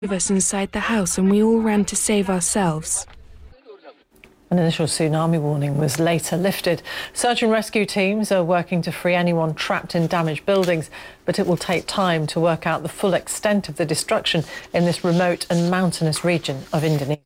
of us inside the house and we all ran to save ourselves. An initial tsunami warning was later lifted. Search and rescue teams are working to free anyone trapped in damaged buildings, but it will take time to work out the full extent of the destruction in this remote and mountainous region of Indonesia.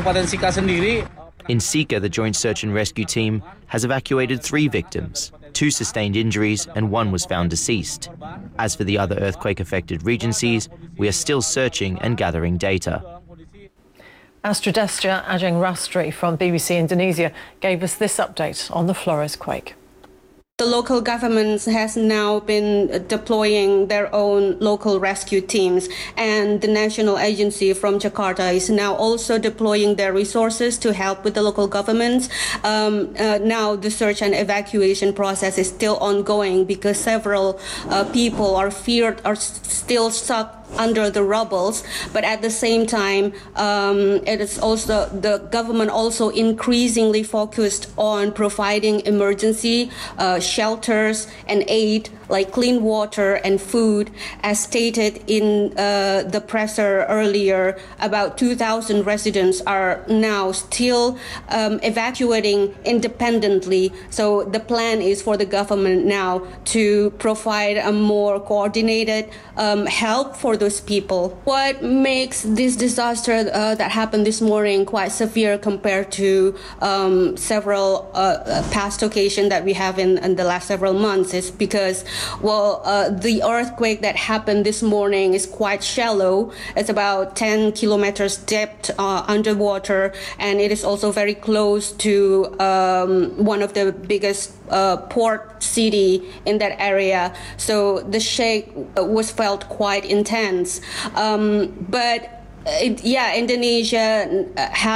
In Sika, the Joint Search and Rescue Team has evacuated 3 victims. 2 sustained injuries and 1 was found deceased. As for the other earthquake-affected regencies, we are still searching and gathering data. Astrodestia Ajeng Rastri from BBC Indonesia gave us this update on the Flores quake. The local government has now been deploying their own local rescue teams, and the national agency from Jakarta is now also deploying their resources to help with the local governments. Now the search and evacuation process is still ongoing because several people are still stuck under the rubbles, but at the same time, it is also the government also increasingly focused on providing emergency shelters and aid like clean water and food. As stated in the presser earlier, about 2,000 residents are now still evacuating independently. So the plan is for the government now to provide a more coordinated help for those people. What makes this disaster that happened this morning quite severe compared to several past occasions that we have in the last several months is because, well, the earthquake that happened this morning is quite shallow. It's about 10 kilometers depth underwater, and it is also very close to one of the biggest port city in that area. So the shake was felt quite intense. Indonesia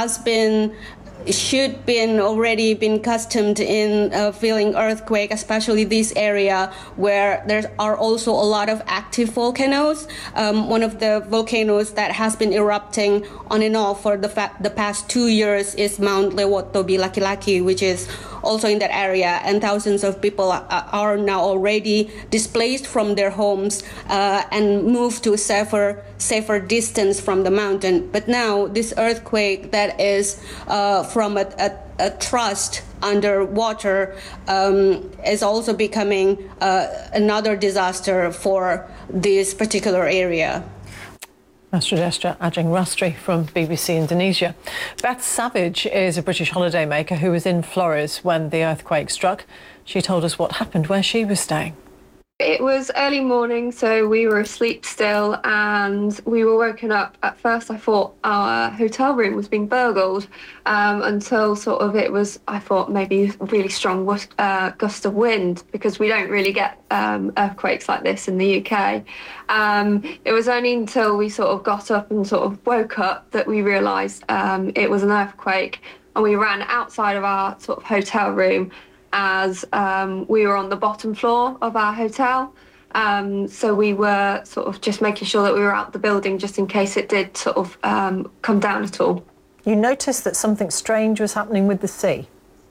should already been accustomed in feeling earthquake, especially this area where there are also a lot of active volcanoes. One of the volcanoes that has been erupting on and off for the past 2 years is Mount Lewotobi Laki-Laki, which is also in that area, and thousands of people are now already displaced from their homes and moved to a safer distance from the mountain. But now this earthquake that is from a thrust underwater is also becoming another disaster for this particular area. Astrodestia Ajeng Rastri from BBC Indonesia. Beth Savage is a British holidaymaker who was in Flores when the earthquake struck. She told us what happened where she was staying. It was early morning, so we were asleep still, and we were woken up. At first I thought our hotel room was being burgled, until I thought maybe a really strong gust of wind, because we don't really get earthquakes like this in the UK. It was only until we got up and woke up that we realised it was an earthquake, and we ran outside of our hotel room as we were on the bottom floor of our hotel. So we were just making sure that we were out of the building just in case it did come down at all. You noticed that something strange was happening with the sea?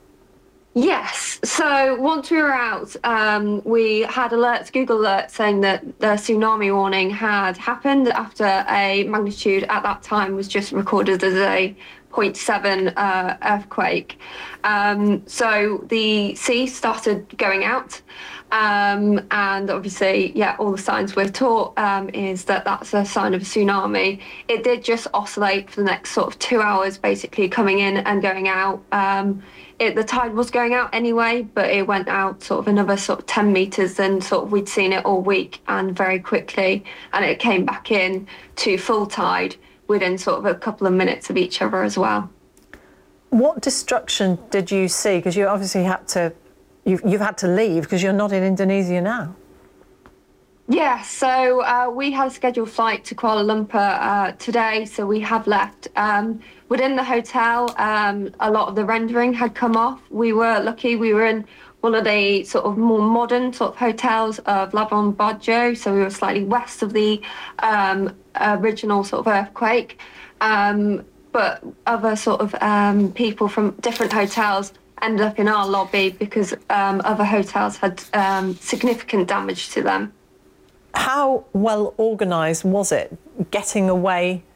Yes. So once we were out, we had alerts, Google alerts, saying that the tsunami warning had happened after a magnitude at that time was just recorded as a 0.7 earthquake. So the sea started going out, and obviously, all the signs we're taught is that that's a sign of a tsunami. It did just oscillate for the next 2 hours, basically coming in and going out. The tide was going out anyway, but it went out another 10 metres than we'd seen it all week, and very quickly, and it came back in to full tide within a couple of minutes of each other as well. What destruction did you see? Because you obviously you've had to leave because you're not in Indonesia now. Yeah, so we had a scheduled flight to Kuala Lumpur today, so we have left. Within the hotel, a lot of the rendering had come off. We were lucky, we were in one of the more modern hotels of Labuan Bajo, so we were slightly west of the original earthquake. But other people from different hotels ended up in our lobby because other hotels had significant damage to them. How well organised was it getting away